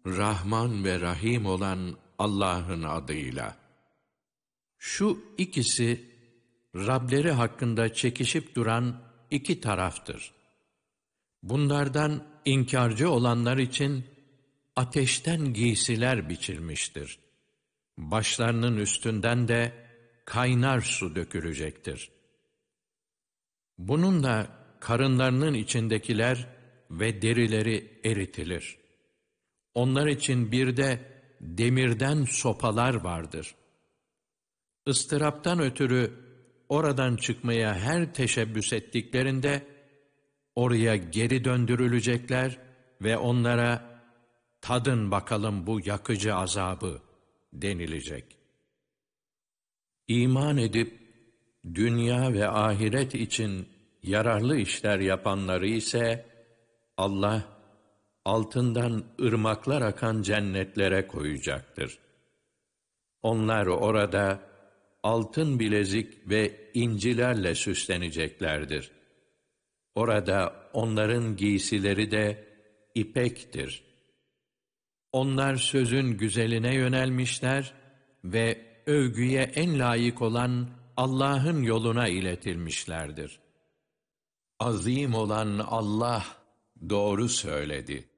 Rahman ve Rahim olan Allah'ın adıyla. Şu ikisi, Rableri hakkında çekişip duran iki taraftır. Bunlardan inkarcı olanlar için ateşten giysiler biçilmiştir. Başlarının üstünden de kaynar su dökülecektir. Bununla karınlarının içindekiler ve derileri eritilir. Onlar için bir de demirden sopalar vardır. Istıraptan ötürü oradan çıkmaya her teşebbüs ettiklerinde oraya geri döndürülecekler ve onlara tadın bakalım bu yakıcı azabı denilecek. İman edip dünya ve ahiret için yararlı işler yapanları ise Allah altından ırmaklar akan cennetlere koyacaktır. Onlar orada altın bilezik ve incilerle süsleneceklerdir. Orada onların giysileri de ipektir. Onlar sözün güzeline yönelmişler ve övgüye en layık olan Allah'ın yoluna iletilmişlerdir. Azim olan Allah doğru söyledi.